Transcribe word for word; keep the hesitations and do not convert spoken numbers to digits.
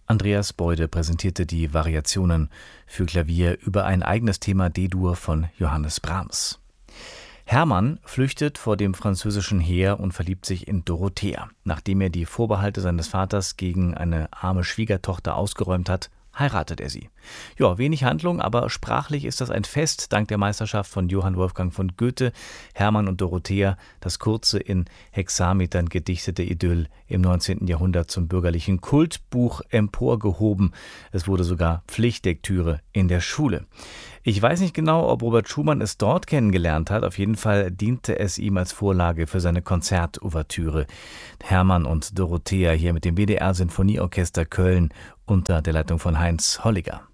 Andreas Beude präsentierte die Variationen für Klavier über ein eigenes Thema D-Dur von Johannes Brahms. Hermann flüchtet vor dem französischen Heer und verliebt sich in Dorothea. Nachdem er die Vorbehalte seines Vaters gegen eine arme Schwiegertochter ausgeräumt hat, heiratet er sie. Ja, wenig Handlung, aber sprachlich ist das ein Fest, dank der Meisterschaft von Johann Wolfgang von Goethe. Hermann und Dorothea, das kurze, in Hexametern gedichtete Idyll im neunzehnten Jahrhundert zum bürgerlichen Kultbuch emporgehoben. Es wurde sogar Pflichtlektüre in der Schule. Ich weiß nicht genau, ob Robert Schumann es dort kennengelernt hat. Auf jeden Fall diente es ihm als Vorlage für seine Konzertouvertüre. Hermann und Dorothea hier mit dem W D R Sinfonieorchester Köln unter der Leitung von Heinz Holliger.